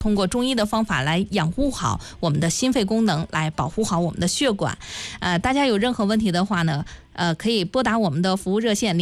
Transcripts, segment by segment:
通过中医的方法来养护好我们的心肺功能，来保护好我们的血管。大家有任何问题的话呢，可以拨打我们的服务热线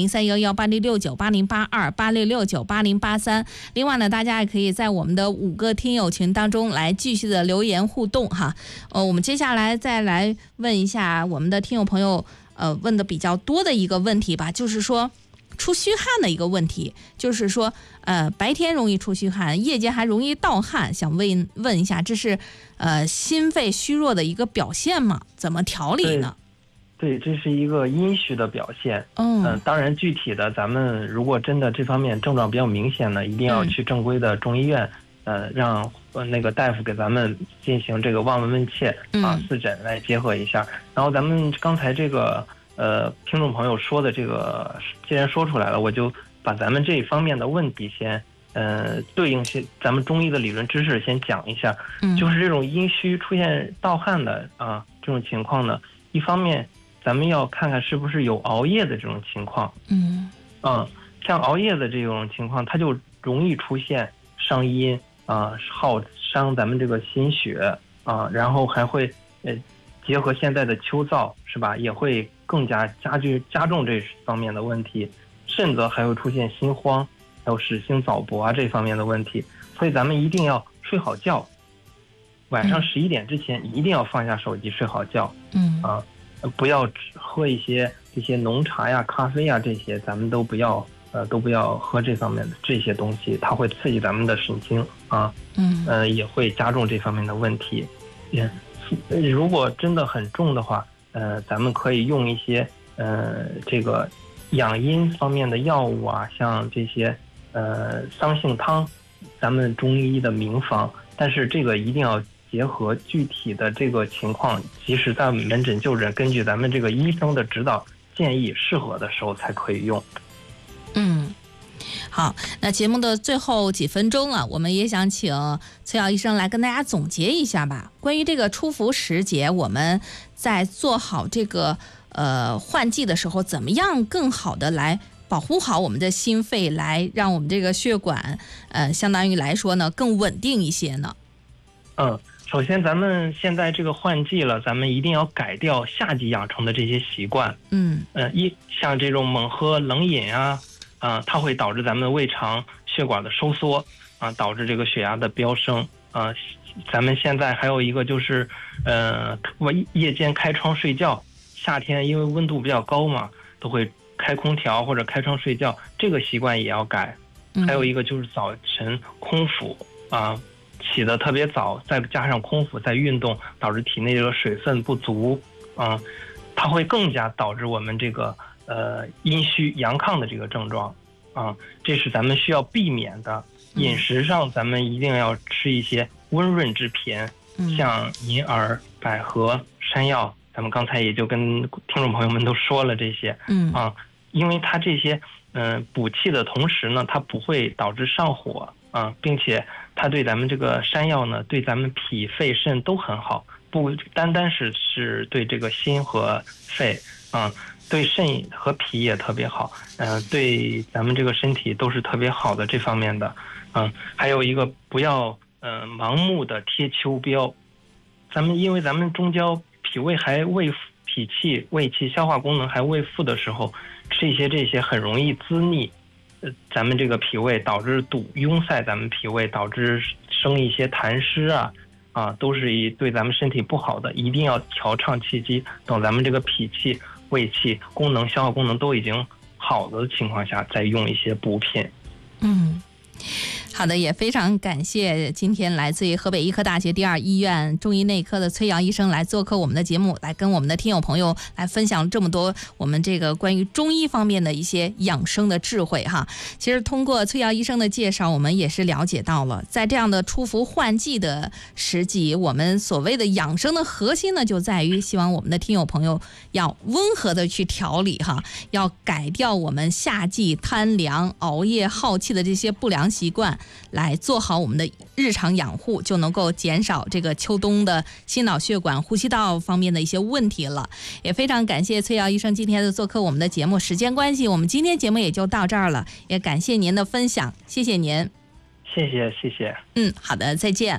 03118069808286698083。另外呢，大家也可以在我们的5个听友群当中来继续的留言互动哈。我们接下来再来问一下我们的听友朋友问的比较多的一个问题吧，就是说出虚汗的一个问题，就是说白天容易出虚汗，夜间还容易盗汗，想问一下，这是心肺虚弱的一个表现吗？怎么调理呢？ 对，这是一个阴虚的表现。当然具体的咱们如果真的这方面症状比较明显呢，一定要去正规的中医院，让那个大夫给咱们进行这个望闻问切四诊来结合一下。然后咱们刚才这个听众朋友说的这个，既然说出来了，我就把咱们这一方面的问题先对应些咱们中医的理论知识先讲一下。就是这种阴虚出现盗汗的这种情况呢，一方面咱们要看看是不是有熬夜的这种情况。像熬夜的这种情况，它就容易出现伤阴耗伤咱们这个心血然后还会结合现在的秋燥是吧，也会更加加重这方面的问题，甚至还会出现心慌，还有使性早搏这方面的问题。所以咱们一定要睡好觉，晚上11点之前一定要放下手机睡好觉。不要喝一些这些浓茶呀、咖啡呀，这些咱们都不要喝这方面的这些东西，它会刺激咱们的神经也会加重这方面的问题。如果真的很重的话，咱们可以用一些这个养阴方面的药物像这些桑杏汤，咱们中医的名方，但是这个一定要结合具体的这个情况，即使在门诊就诊，根据咱们这个医生的指导建议，适合的时候才可以用。 好，那节目的最后几分钟我们也想请崔耀医生来跟大家总结一下吧。关于这个初伏时节，我们在做好这个换季的时候，怎么样更好的来保护好我们的心肺，来让我们这个血管相当于来说呢更稳定一些呢？ 首先咱们现在这个换季了，咱们一定要改掉夏季养成的这些习惯。像这种猛喝冷饮它会导致咱们的胃肠血管的收缩导致这个血压的飙升咱们现在还有一个就是夜间开窗睡觉，夏天因为温度比较高嘛，都会开空调或者开窗睡觉，这个习惯也要改。还有一个就是早晨空腹起得特别早，再加上空腹再运动，导致体内这个水分不足它会更加导致我们这个阴虚阳亢的这个症状这是咱们需要避免的。饮食上咱们一定要吃一些温润之品，像银耳、百合、山药，咱们刚才也就跟听众朋友们都说了这些因为它这些补气的同时呢，它不会导致上火并且它对咱们这个山药呢，对咱们脾肺肾都很好，不单单是对这个心和肺对肾和脾也特别好对咱们这个身体都是特别好的这方面的还有一个不要盲目的贴秋膘。因为咱们中焦脾胃还未脾气、胃气、消化功能还未复的时候，吃一些这些很容易滋腻咱们这个脾胃，导致壅塞咱们脾胃，导致生一些痰湿都是对咱们身体不好的。一定要调畅气机，等咱们这个脾气、胃气功能、消化功能都已经好的情况下，再用一些补品。 好的，也非常感谢今天来自于河北医科大学第2医院中医内科的崔瑶医生来做客我们的节目，来跟我们的听友朋友来分享这么多我们这个关于中医方面的一些养生的智慧哈。其实通过崔瑶医生的介绍，我们也是了解到了，在这样的初伏换季的时节，我们所谓的养生的核心呢，就在于希望我们的听友朋友要温和的去调理哈，要改掉我们夏季贪凉、熬夜、耗气的这些不良习惯，来做好我们的日常养护，就能够减少这个秋冬的心脑血管、呼吸道方面的一些问题了。也非常感谢崔瑶医生今天的做客我们的节目，时间关系，我们今天节目也就到这儿了，也感谢您的分享，谢谢您。 谢谢谢谢。 好的，再见。